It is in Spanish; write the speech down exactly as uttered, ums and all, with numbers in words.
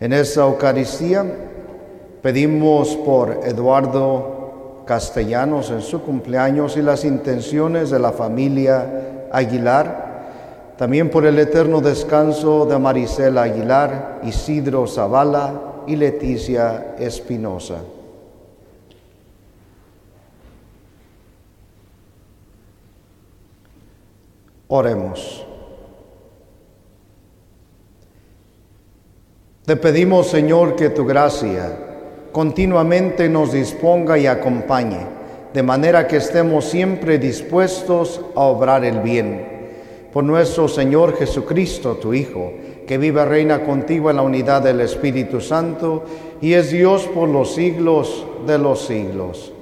En esta Eucaristía pedimos por Eduardo Castellanos en su cumpleaños y las intenciones de la familia Aguilar, también por el eterno descanso de Marisela Aguilar, Isidro Zavala y Leticia Espinosa. Oremos. Te pedimos, Señor, que tu gracia continuamente nos disponga y acompañe, de manera que estemos siempre dispuestos a obrar el bien. Por nuestro Señor Jesucristo, tu Hijo, que vive y reina contigo en la unidad del Espíritu Santo, y es Dios por los siglos de los siglos.